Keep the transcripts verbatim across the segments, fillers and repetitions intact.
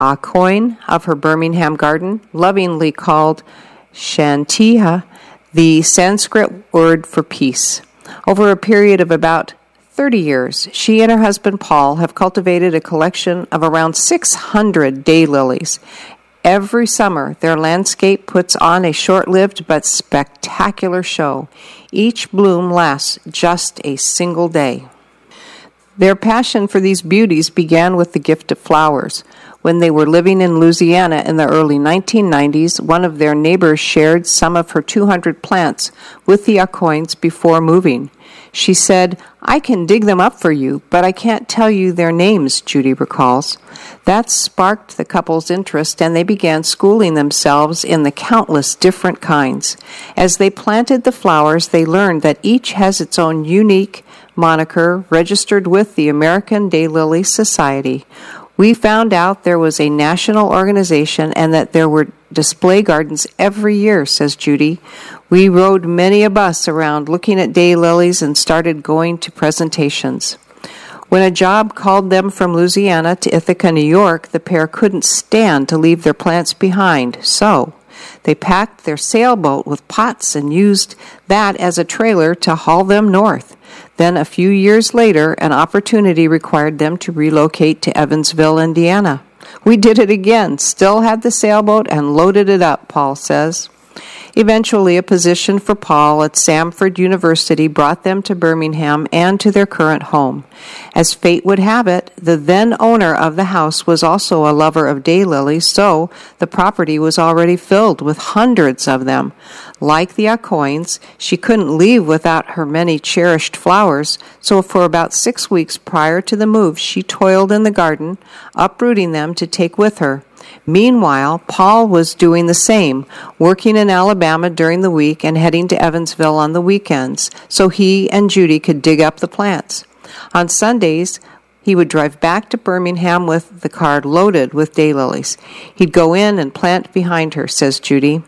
Aucoin of her Birmingham garden, lovingly called Shantiha, the Sanskrit word for peace. Over a period of about thirty years, she and her husband Paul have cultivated a collection of around six hundred daylilies. Every summer, their landscape puts on a short-lived but spectacular show. Each bloom lasts just a single day. Their passion for these beauties began with the gift of flowers. When they were living in Louisiana in the early nineteen nineties, one of their neighbors shared some of her two hundred plants with the Aucoins before moving. She said, "I can dig them up for you, but I can't tell you their names," Judy recalls. That sparked the couple's interest, and they began schooling themselves in the countless different kinds. As they planted the flowers, they learned that each has its own unique moniker registered with the American Daylily Society. We found out there was a national organization and that there were display gardens every year, says Judy. We rode many a bus around looking at daylilies and started going to presentations. When a job called them from Louisiana to Ithaca, New York, the pair couldn't stand to leave their plants behind, so they packed their sailboat with pots and used that as a trailer to haul them north. Then a few years later, an opportunity required them to relocate to Evansville, Indiana. We did it again, still had the sailboat and loaded it up, Paul says. Eventually, a position for Paul at Samford University brought them to Birmingham and to their current home. As fate would have it, the then owner of the house was also a lover of daylilies, so the property was already filled with hundreds of them. Like the Aucoins, she couldn't leave without her many cherished flowers, so for about six weeks prior to the move, she toiled in the garden, uprooting them to take with her. Meanwhile, Paul was doing the same, working in Alabama during the week and heading to Evansville on the weekends, so he and Judy could dig up the plants. On Sundays, he would drive back to Birmingham with the car loaded with daylilies. He'd go in and plant behind her, says Judy.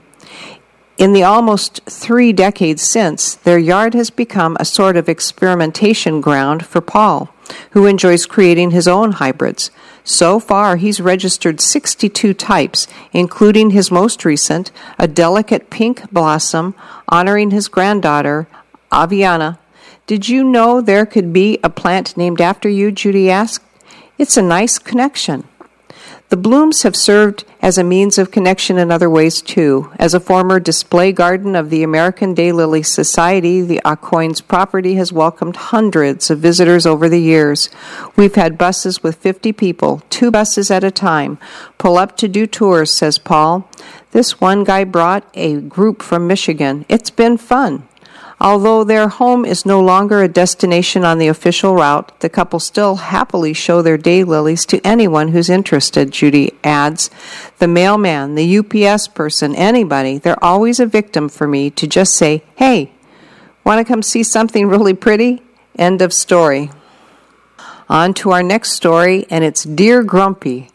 In the almost three decades since, their yard has become a sort of experimentation ground for Paul, who enjoys creating his own hybrids. So far, he's registered sixty-two types, including his most recent, a delicate pink blossom honoring his granddaughter, Aviana. "Did you know there could be a plant named after you?" Judy asked. "It's a nice connection." The blooms have served as a means of connection in other ways, too. As a former display garden of the American Daylily Society, the Aucoins property has welcomed hundreds of visitors over the years. We've had buses with fifty people, two buses at a time, pull up to do tours, says Paul. This one guy brought a group from Michigan. It's been fun. Although their home is no longer a destination on the official route, the couple still happily show their daylilies to anyone who's interested, Judy adds. The mailman, the U P S person, anybody, they're always a victim for me to just say, "Hey, want to come see something really pretty?" End of story. On to our next story, and it's Dear Grumpy.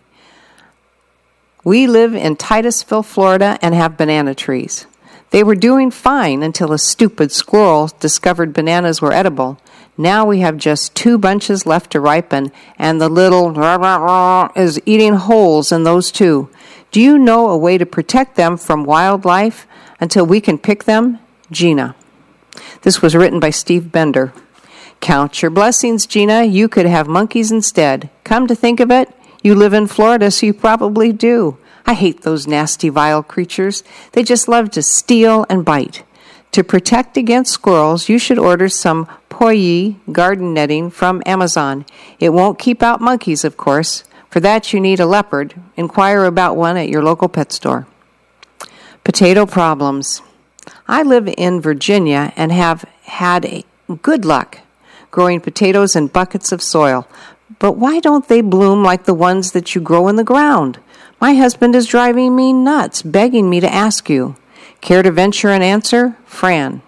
We live in Titusville, Florida, and have banana trees. They were doing fine until a stupid squirrel discovered bananas were edible. Now we have just two bunches left to ripen, and the little rah, rah, rah, is eating holes in those two. Do you know a way to protect them from wildlife until we can pick them? Gina. This was written by Steve Bender. Count your blessings, Gina. You could have monkeys instead. Come to think of it, you live in Florida, so you probably do. I hate those nasty, vile creatures. They just love to steal and bite. To protect against squirrels, you should order some Poyi garden netting from Amazon. It won't keep out monkeys, of course. For that, you need a leopard. Inquire about one at your local pet store. Potato problems. I live in Virginia and have had a good luck growing potatoes in buckets of soil. But why don't they bloom like the ones that you grow in the ground? My husband is driving me nuts, begging me to ask you. Care to venture an answer? Fran.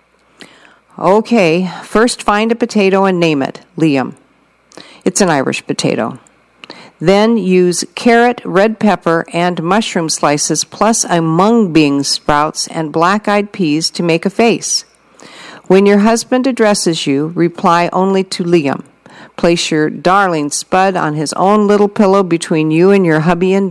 Okay, first find a potato and name it, Liam. It's an Irish potato. Then use carrot, red pepper, and mushroom slices plus a mung bean sprouts and black-eyed peas to make a face. When your husband addresses you, reply only to Liam. Place your darling Spud on his own little pillow between you and your hubby in